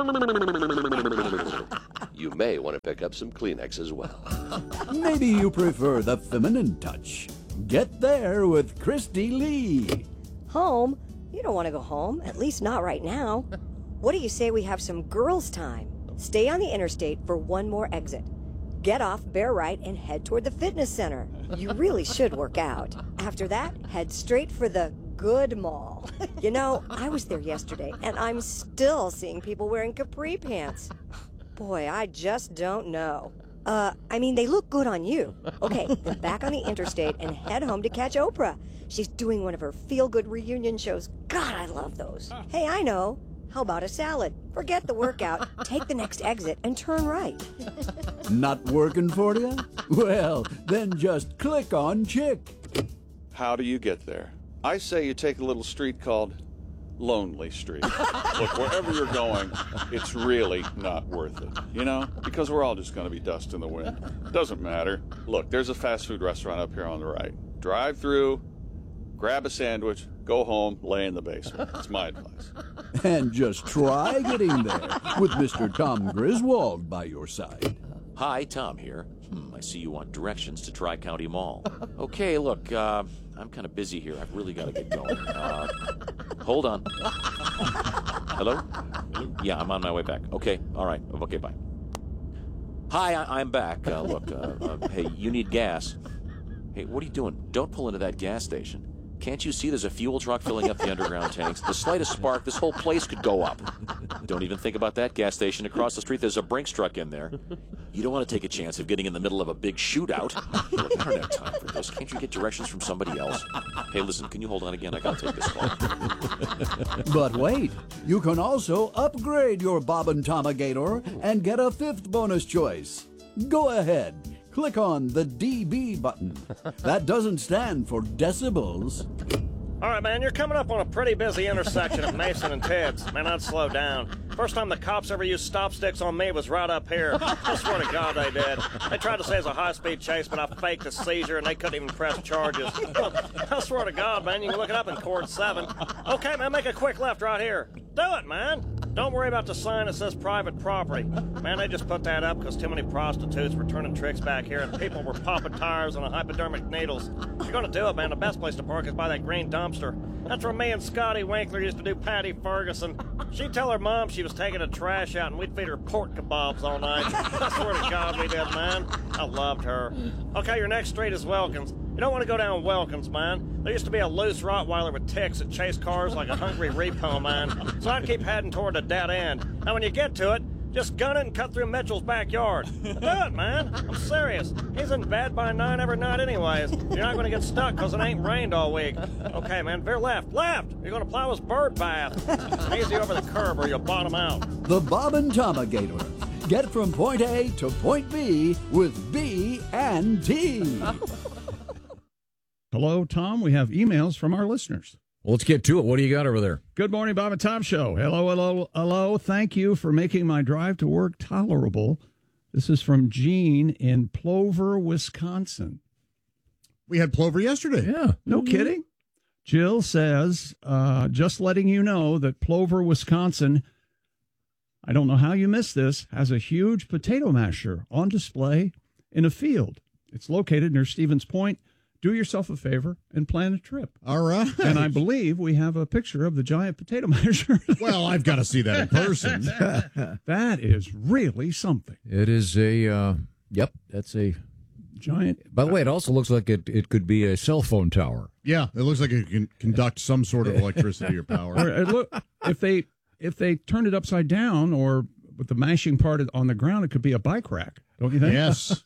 You may want to pick up some Kleenex as well. Maybe you prefer the feminine touch. Get there with Christy Lee. Home? You don't want to go home, at least not right now. What do you say we have some girls' time? Stay on the interstate for one more exit. Get off, bear right, and head toward the fitness center. You really should work out. After that, head straight for the good mall. You know, I was there yesterday, and I'm still seeing people wearing capri pants. Boy, I just don't know. Uh, I mean, they look good on you. Okay, then back on the interstate and head home to catch Oprah. She's doing one of her feel-good reunion shows. God, I love those. Hey, I know. How about a salad? Forget the workout, take the next exit, and turn right. Not working for you? Well, then just click on Chick. How do you get there? I say you take a little street called Lonely Street. Look, wherever you're going, it's really not worth it, you know? Because we're all just going to be dust in the wind. Doesn't matter. Look, there's a fast food restaurant up here on the right. Drive through, grab a sandwich, go home, lay in the basement. It's my advice. And just try getting there with Mister Tom Griswold by your side. Hi, Tom here. Hmm, I see you want directions to Tri-County Mall. Okay, look, uh, I'm kind of busy here. I've really got to get going. Uh, hold on. Hello? Yeah, I'm on my way back. Okay, all right. Okay, bye. Hi, I- I'm back. Uh, look, uh, uh, hey, you need gas. Hey, what are you doing? Don't pull into that gas station. Can't you see there's a fuel truck filling up the underground tanks? The slightest spark, this whole place could go up. Don't even think about that gas station. Across the street, there's a Brinks truck in there. You don't want to take a chance of getting in the middle of a big shootout. Look, I don't have time for this. Can't you get directions from somebody else? Hey, listen, can you hold on again? I gotta take this call. But wait, you can also upgrade your Bob and Tomigator and get a fifth bonus choice. Go ahead. Click on the D B button. That doesn't stand for decibels. All right, man, you're coming up on a pretty busy intersection of Mason and Ted's. Man, I'd slow down. First time the cops ever used stop sticks on me was right up here. I swear to God they did. They tried to say it's a high-speed chase, but I faked a seizure, and they couldn't even press charges. I swear to God, man, you can look it up in Court seven. Okay, man, make a quick left right here. Do it, man. Don't worry about the sign that says private property. Man, they just put that up because too many prostitutes were turning tricks back here, and people were popping tires on hypodermic needles. If you're going to do it, man, the best place to park is by that green dumpster. That's where me and Scotty Winkler used to do Patty Ferguson. She'd tell her mom she was taking the trash out, and we'd feed her pork kebabs all night. I swear to God we did, man. I loved her. Okay, your next street is Wilkins. You don't want to go down Wilkins, man. There used to be a loose Rottweiler with ticks that chased cars like a hungry repo man. So I'd keep heading toward a dead end. Now when you get to it, just gun it and cut through Mitchell's backyard. Do it, man. I'm serious. He's in bed by nine every night anyways. You're not going to get stuck because it ain't rained all week. Okay, man, veer left. Left! You're going to plow his bird path. Easy over the curb or you'll bottom out. The Bob and Tomigator. Get from point A to point B with B and T. Hello, Tom. We have emails from our listeners. Well, let's get to it. What do you got over there? Good morning, Bob and Tom Show. Hello, hello, hello. Thank you for making my drive to work tolerable. This is from Gene in Plover, Wisconsin. We had Plover yesterday. Yeah. No mm-hmm. kidding. Jill says, uh, just letting you know that Plover, Wisconsin, I don't know how you missed this, has a huge potato masher on display in a field. It's located near Stevens Point. Do yourself a favor and plan a trip. All right. And I believe we have a picture of the giant potato masher. Well, I've got to see that in person. That is really something. It is a, uh, yep, that's a giant. By the way, it also looks like it, it could be a cell phone tower. Yeah, it looks like it can conduct some sort of electricity or power. Or it look, if they if they turned it upside down or with the mashing part on the ground, it could be a bike rack. Don't you think? Yes.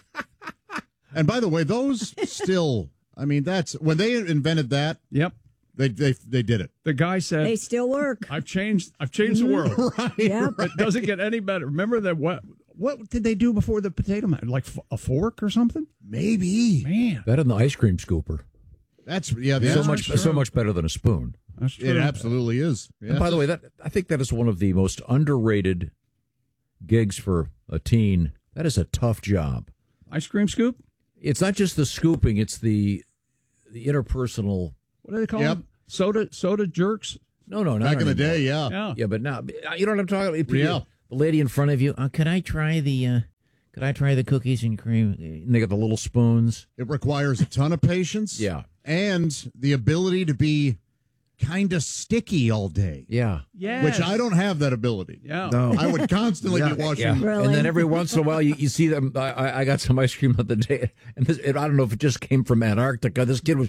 And by the way, those still, I mean, that's when they invented that. Yep. They they they did it. The guy said, They still work. "I've changed. I've changed the world. Right. Yeah. It doesn't get any better." Remember that? What what did they do before the potato man? Like f- a fork or something? Maybe. Man, Better than the ice cream scooper. That's yeah. So that's much true. so much better than a spoon. that's true. It absolutely is. And by the way, that I think that is one of the most underrated gigs for a teen. That is a tough job. Ice cream scoop. It's not just the scooping; it's the the interpersonal. What do they call Yep. them? Soda soda jerks. No, no, not back in the anymore. day, yeah. Yeah. Yeah, but now you know what I'm talking about. Yeah. The lady in front of you. Uh, could I try the? Uh, could I try the cookies and cream? And they got the little spoons. It requires a ton of patience. Yeah. And the ability to be kind of sticky all day. Yeah. Yes. Which I don't have that ability. Yeah. No. I would constantly be washing. Yeah. Really? And then every once in a while, you, you see them. I- I, I got some ice cream the other day, and, this, and I don't know if it just came from Antarctica. This kid was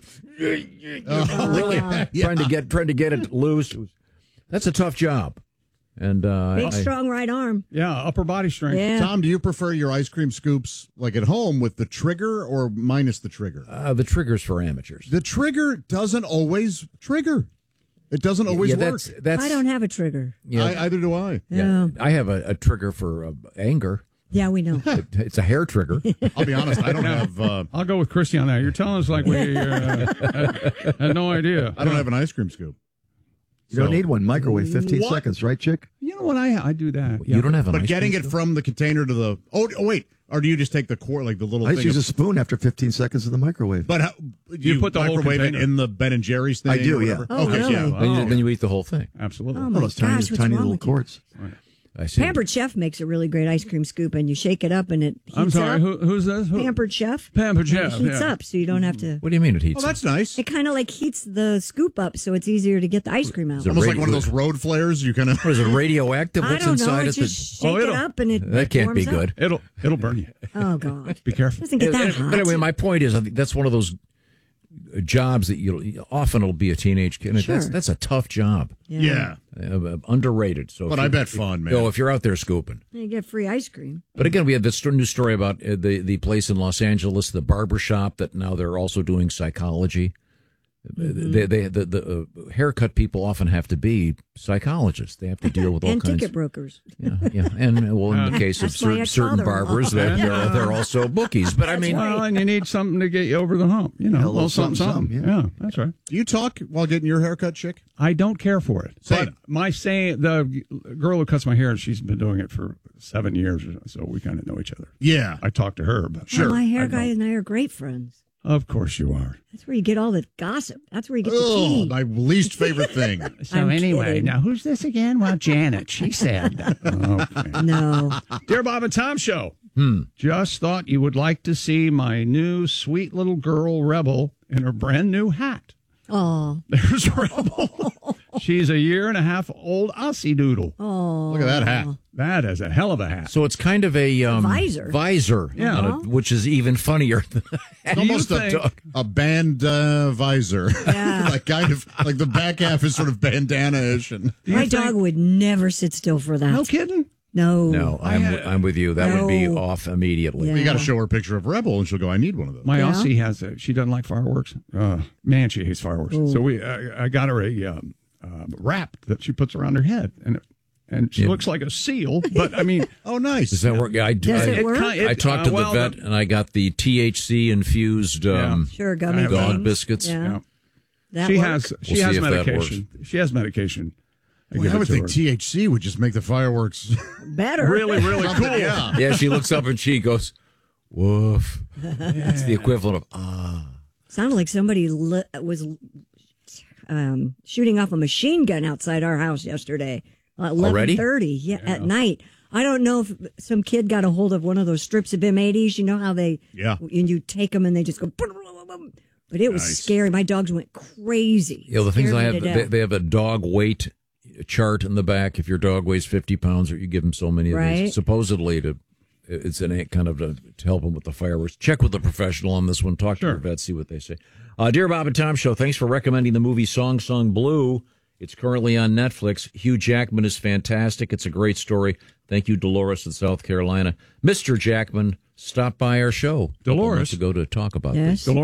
really Yeah. trying to get trying to get it loose. It was, that's a tough job. And uh, Big, I, strong right arm. Yeah. Upper body strength. Yeah. Tom, do you prefer your ice cream scoops like at home with the trigger or minus the trigger? uh, the triggers for amateurs. The trigger doesn't always trigger. It doesn't always yeah, work. that's that's. I don't have a trigger. Yeah, I, either do I. yeah, I have a, a trigger for uh, anger. Yeah, we know. It, it's a hair trigger. I'll be honest. I don't have. Uh, I'll go with Christy on that. You're telling us like we uh, had, had no idea. I don't have an ice cream scoop. You don't So- need one. Microwave fifteen What? seconds, right, chick? You know what? I I do that. You don't have an But ice getting cream it scoop? from the container to the oh oh wait, or do you just take the core like the little I thing? just use of- a spoon after fifteen seconds in the microwave. But how, you, put the whole microwave it container. in the Ben and Jerry's thing? I do, or yeah. whatever? Oh, okay, really? yeah. Then, you, then you eat the whole thing. Absolutely. Oh, Oh, my those tiny, gosh, what's tiny wrong little with you? quarts. I see. Pampered Chef makes a really great ice cream scoop, and you shake it up, and it heats I'm sorry. up. Who, who's this? Who? Pampered Chef. Pampered And it Chef, heats yeah. up, so you don't have to. What do you mean it heats? Oh, that's nice. It kind of like heats the scoop up, so it's easier to get the ice cream out. Is it Almost like radio- one of those road flares. You kind of What is it? Radioactive? I What's don't know. inside It's it? just that- shake Oh, it it'll- up, and it that can't be warms up. good. It'll it'll burn you. Oh God! Be careful. Doesn't get that And- hot. But anyway, my point is, I think that's one of those jobs that you often it'll be a teenage kid. And Sure. That's that's a tough job. yeah. Uh, underrated. So, But if I you- bet fun, man. Oh, if you're out there scooping. You get free ice cream. But again, we had this new story about uh, the the place in Los Angeles, the barber shop, that now they're also doing psychology. Mm-hmm. They, they, the the uh, haircut people often have to be psychologists. They have to deal with all And kinds. ticket brokers. Yeah, yeah, and uh, well, in the case of That's my certain, certain ex-father-in-law. barbers, they're, they're, they're also bookies. But I mean, Well, and you need something to get you over the hump. You know, Yeah, a a little little something, something, something. something, Yeah, that's right. Do you talk while getting your haircut, chick? I don't care for it. Same. But my saying, the girl who cuts my hair, she's been doing it for seven years, or so, so we kind of know each other. Yeah. I talk to her, but Well, my hair I guy don't. and I are great friends. Of course you are. That's where you get all the gossip. That's where you get the Oh, tea. my least favorite thing. So I'm anyway, kidding. now who's this again? Well, Janet. She said. Okay. No. Dear Bob and Tom Show. Hmm. Just thought you would like to see my new sweet little girl Rebel in her brand new hat. Oh. There's Rebel. She's a year and a half old Aussie Doodle. Oh. Look at that hat. That is a hell of a hat. so it's kind of a um, visor. visor, Yeah. on it, which is even funnier. Than It's almost you a, think- a band uh, visor. Yeah. like kind of like the back half is sort of bandana-ish. And My dog would never sit still for that. No kidding? No. no, I'm I'm with you. That would be No. off immediately. Yeah. you got to show her a picture of Rebel, and she'll go, "I need one of those." My Yeah. Aussie has a. She doesn't like fireworks. Uh, man, she hates fireworks. So we, I, I got her a um, uh, wrap that she puts around her head, and and she Yeah. looks like a seal. But I mean, oh, nice. Does that work? Yeah, I, Does I, it work? ki- I it- talked to uh, well, the vet, and I got the T H C infused um, Sure, gummy Dog things. biscuits. Yeah. Yeah. That she work? has she We'll has see if that medication. She has medication. I Well, give I it would to think her. T H C would just make the fireworks better. really, really cool. Yeah. Yeah, she looks up and she goes, "Woof." That's the equivalent of ah. Sounded like somebody li- was um, shooting off a machine gun outside our house yesterday. Uh, Already? eleven thirty, yeah, at night. I don't know if some kid got a hold of one of those strips of M eighties. You know how they, Yeah. and you take them and they just go, boom, boom, boom, boom. But it was Nice. scary. My dogs went crazy. You know, the things Scared I me have, to they, death. they have a dog weight chart in the back. If your dog weighs fifty pounds, or you give them so many of Right. these, supposedly to, it's an kind of to, to help them with the fireworks. Check with the professional on this one. Talk to your vet, see what they say. Uh, Dear Bob and Tom Show, thanks for recommending the movie Song Song Blue. It's currently on Netflix. Hugh Jackman is fantastic. It's a great story. Thank you, Dolores in South Carolina. Mister Jackman stopped by our show a couple Dolores? months ago to talk about Yes. this. Dolores,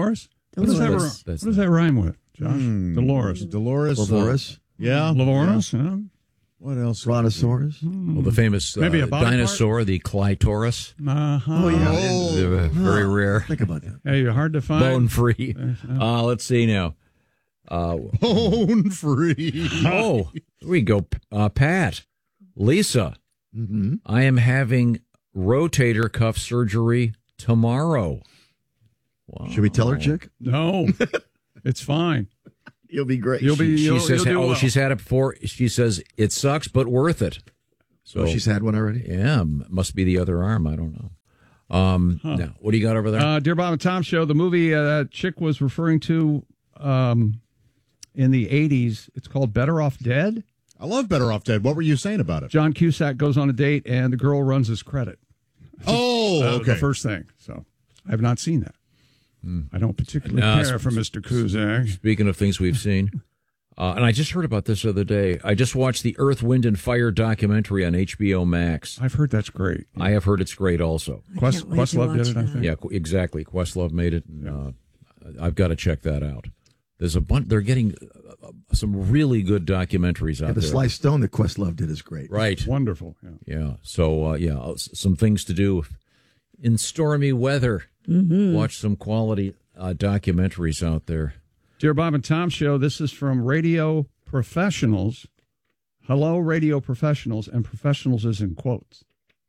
What does, that, That's- ri- that's what does that rhyme with, Josh? Hmm. Dolores. Dolores. Lavores. Yeah. Lavores? Yeah. What else? Brontosaurus. Well, the famous uh, Maybe a body dinosaur, the Clitoris. Uh-huh. Oh, yeah. Oh. They're very rare. Think about that. Hey, hard to find. Bone free. Uh, let's see now. Uh, Bone free. oh, here we go. Uh, Pat, Lisa, Mm-hmm. I am having rotator cuff surgery tomorrow. Wow. Should we tell her, chick? No, it's fine. You'll be great. You'll be. She You'll, says, you'll do "Oh, well. she's had it before." She says it sucks, but worth it. So she's had one already. Yeah, must be the other arm. I don't know. Um, Huh. Now, what do you got over there? Uh, Dear Bob and Tom Show, the movie uh, that chick was referring to um, in the eighties, it's called Better Off Dead. I love Better Off Dead. What were you saying about it? John Cusack goes on a date, and the girl runs his credit. Oh, Uh, okay. The first thing. So I have not seen that. I don't particularly No, care for Mister Cusack. Speaking of things we've seen, uh, and I just heard about this the other day. I just watched the Earth, Wind, and Fire documentary on H B O Max. I've heard that's great. I have heard it's great also. Quest, wait to Questlove did watch it, I that. think. Yeah, qu- exactly. Questlove made it. And, uh, I've got to check that out. There's a bunch. They're getting uh, uh, some really good documentaries out Yeah, the there. Sly Stone that Questlove did is great. Right. Wonderful. Yeah. Yeah. So uh, yeah, uh, s- some things to do in stormy weather. Mm-hmm. Watch some quality uh, documentaries out there. Dear Bob and Tom Show, this is from Radio Professionals. Hello, Radio Professionals, and professionals is in quotes.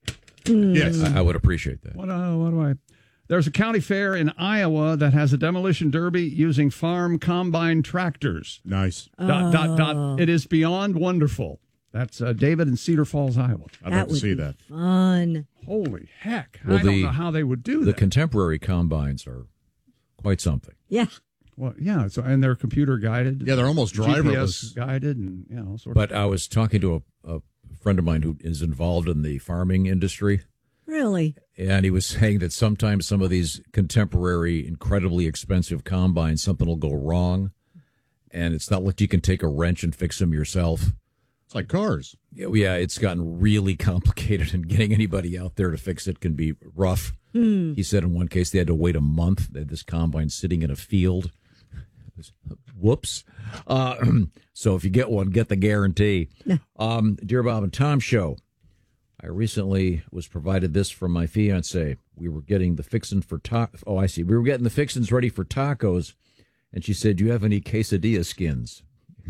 Yes. I, I would appreciate that. What, uh, what do I? There's a county fair in Iowa that has a demolition derby using farm combine tractors. Nice. Dot, dot, Oh. dot. It is beyond wonderful. That's uh, David in Cedar Falls, Iowa. I'd That like to would see be that. fun. Holy heck. Well, I don't the- know how they would do The that. contemporary combines are quite something. Yeah. well, yeah, so, and they're computer guided. Yeah, they're almost G P S driverless. guided and, you know, sort But I was talking to a, a friend of mine who is involved in the farming industry, Really? and he was saying that sometimes some of these contemporary, incredibly expensive combines, something will go wrong, and it's not like you can take a wrench and fix them yourself. It's like cars. Yeah, yeah, it's gotten really complicated, and getting anybody out there to fix it can be rough. Hmm. He said in one case they had to wait a month. They had this combine sitting in a field. Whoops. Uh, so if you get one, get the guarantee. Um, Dear Bob and Tom Show, I recently was provided this from my fiance. We were getting the fixin' for ta- Oh, I see. We were getting the fixins ready for tacos, and she said, "Do you have any quesadilla skins?"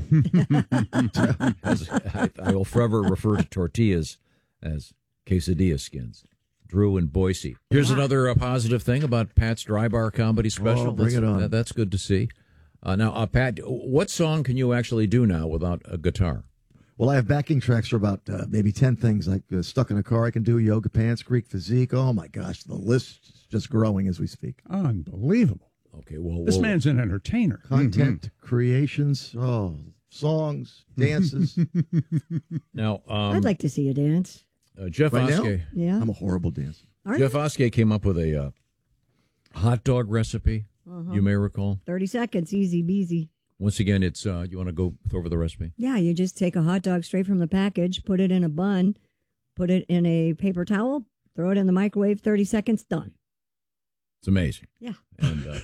As I, I will forever refer to tortillas as quesadilla skins. Drew in Boise. Here's another uh, positive thing about Pat's Dry Bar Comedy Special. Oh, bring that's, it on. that- that's good to see. Uh, now, uh, Pat, what song can you actually do now without a guitar? Well, I have backing tracks for about uh, maybe ten things, like uh, Stuck in a Car I can do, Yoga Pants, Greek Physique. Oh, my gosh, the list is just growing as we speak. Unbelievable. Okay, well, This we'll- man's an entertainer. Content creations, oh, songs, dances. Now, um, I'd like to see you dance. uh, Jeff Right now? Oskey. Yeah. I'm a horrible dancer. Are Jeff you? Oskey came up with a uh, hot dog recipe. Uh-huh. You may recall. thirty seconds, easy beasy. Once again, it's uh, you want to go over the recipe? Yeah, you just take a hot dog straight from the package, put it in a bun, put it in a paper towel, throw it in the microwave, thirty seconds, done. It's amazing. Yeah. And uh,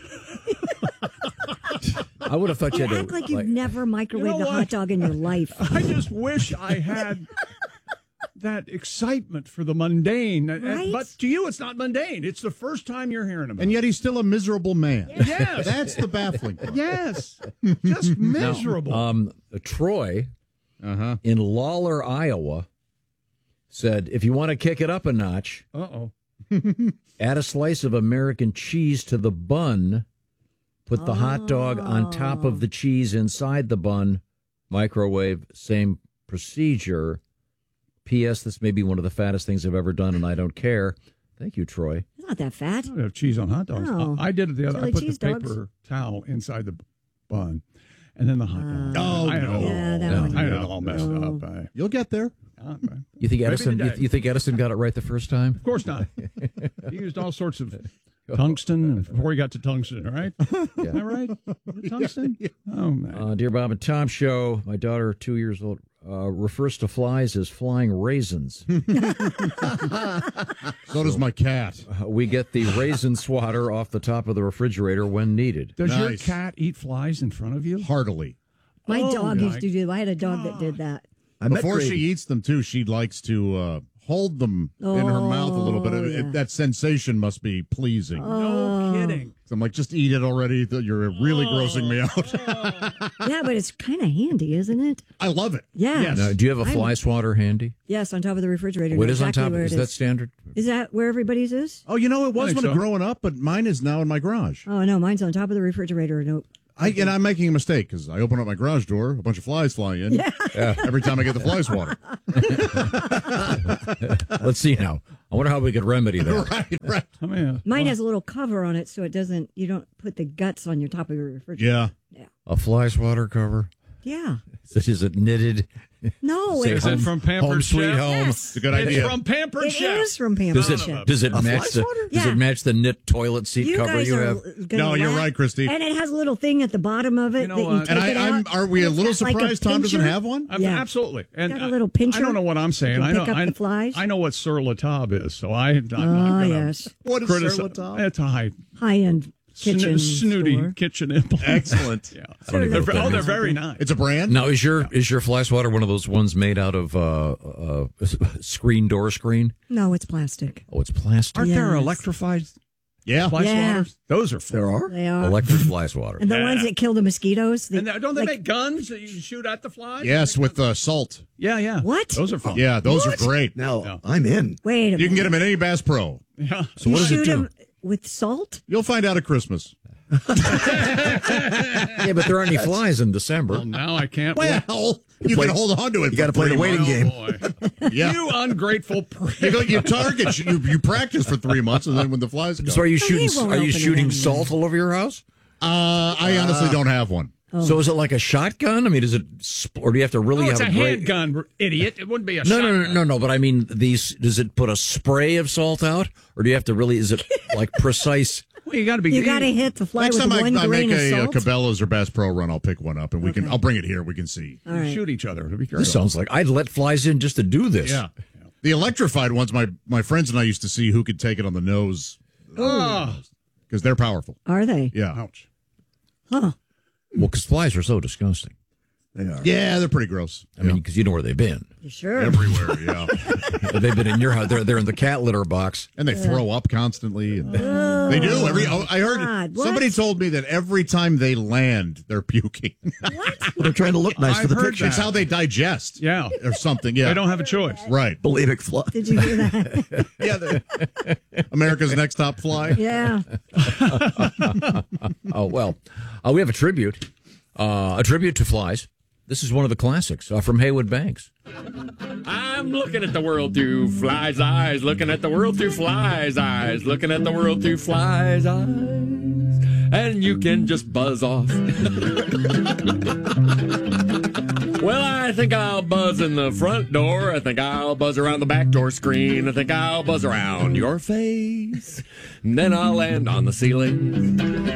I would have thought you You had to act like you've like- never microwaved You know a hot what? dog in your life. I just wish I had that excitement for the mundane. Uh, Right? But to you, it's not mundane. It's the first time you're hearing about And yet he's still a miserable man. it. Yes. That's the baffling part. Yes. Just Now, miserable. um, Troy Uh-huh. in Lawler, Iowa, said, if you want to kick it up a notch, Uh-oh. add a slice of American cheese to the bun, put the hot dog on top of the cheese inside the bun, microwave, same procedure. P S. This may be one of the fattest things I've ever done, and I don't care. Thank you, Troy. It's not that fat. I don't have cheese on hot dogs. No. I I did it the other. Chili I put cheese the dogs. paper towel inside the bun, and then the hot dog. Oh, I had it no. all, Yeah, that No. one. I had it all messed No. up. I, You'll get there. uh, You think Maybe Edison? You, today. you think Edison got it right the first time? Of course not. He used all sorts of tungsten before he got to tungsten, all right? Yeah. Am I right? Was it tungsten? Oh, man. Uh, Dear Bob and Tom Show, my daughter, two years old, uh, refers to flies as flying raisins. So does my cat. Uh, we get the raisin swatter off the top of the refrigerator when needed. Does your Nice. cat eat flies in front of you? Heartily. My Oh, dog my used to do. I had a dog that did that. I met Before she Grady. eats them, too, she likes to uh, hold them in her mouth a little bit. Oh, It- it- yeah. that sensation must be pleasing. No kidding. So I'm like, just eat it already. You're really grossing me out. Yeah, but it's kind of handy, isn't it? I love it. Yeah. Yes. Now, do you have a I'm- fly swatter handy? Yes, on top of the refrigerator. What Know is on exactly top? where Is it that standard? Is that where everybody's is? Oh, you know, it was think when so. growing up, but mine is now in my garage. Oh no, mine's on top of the refrigerator. No. I, and I'm making a mistake because I open up my garage door, a bunch of flies fly in. Yeah. Every time I get the fly swatter. Let's see now. I wonder how we could remedy that. Right, right. I mean, Mine has a little cover on it, so it doesn't. You don't put the guts on your top of your refrigerator. Yeah. A fly swatter cover? Yeah. Is it knitted? No, Say it's is it home- from Pampered Home Sweet Chef? Home. Yes. It's a good It's idea. from Pampered It Chef. is from Pampered Does it Chef. does it A fly match the swatter? does Yeah. it match the knit toilet seat You cover guys you are have? gonna No, you're laugh. right, Christy. And it has a little thing at the bottom of it You know that you what? take And it I, I'm, out. are we a It's little got like a surprised Tom doesn't pincher. have one? Ab- Yeah. Absolutely. And Got a I- little pincher. I don't know what I'm saying. You I can know. pick up I, the flies. I know what Sur La Table is, so I, I'm not Oh, going to yes. What is criticize. Sur La Table? It's a high High-end kitchen sno- snooty store. kitchen implement. Excellent. Yeah. I don't even know They're, what that oh, they're means. very nice. It's a brand? Now is your is your fly swatter one of those ones made out of uh, uh, screen door screen? No, it's plastic. Oh, it's plastic. Aren't there Yes. electrified Yeah. fly Yeah. swatters? Those are fun. There are? They are. Electric fly swatter. And the Yeah. ones that kill the mosquitoes. The, And they- don't they like- make guns that you can shoot at the flies? Yes, with uh, salt. Yeah, yeah. What? Those are fun. Yeah, those What? are great. Now, Yeah. I'm in. Wait a minute. You can get them at any Bass Pro. Yeah. So You what does shoot it do? 'em with salt? You'll find out at Christmas. Yeah, but there aren't any flies in December. Well, now I can't wait. Well, you play- can hold on to it. You got to for play the three waiting months. game. Boy. Yeah. You ungrateful prick. You, go, you target, you, you practice for three months, and then when the flies come. So are you he shooting? won't Are you open it shooting anyway. salt all over your house? Uh, I honestly don't have one. Oh. So is it like a shotgun? I mean, is it, sp- or do you have to really Oh, it's a have a great? handgun, idiot. It wouldn't be a No, no, no, shotgun. no, no. But I mean, these. Does it put a spray of salt out, or do you have to really? Is it like precise? Well, you got to be. You got to hit the fly Next with time I, one I grain make of a, uh salt? Cabela's or Bass Pro run, I'll pick one up, and we can. Okay. I'll bring it here. We can see. All right. shoot each other. To be careful. This sounds like I'd let flies in just to do this. Yeah. The electrified ones, my my friends and I used to see who could take it on the nose Oh, because they're powerful. Are they? Yeah. ouch. Huh. Well, because flies are so disgusting. They are. Yeah, they're pretty gross. I mean, because you know where they've been. You sure? Everywhere, yeah. They've been in your house. They're they're in the cat litter box. And they throw up constantly. And they do. Every oh, I heard God, what? somebody told me that every time they land, they're puking. Well, they're trying to look nice I've for the heard picture. It's how they digest. Yeah. Or something. Yeah. They don't have a choice. Right. Bulimic fly. Did you hear that? Yeah. they're- America's Next Top Fly. yeah. Oh well, uh, we have a tribute, uh, a tribute to flies. This is one of the classics uh, from Haywood Banks. I'm looking at the world through flies' eyes, looking at the world through flies' eyes, looking at the world through flies' eyes, and you can just buzz off. Well, I think I'll buzz in the front door. I think I'll buzz around the back door screen. I think I'll buzz around your face. And then I'll land on the ceiling.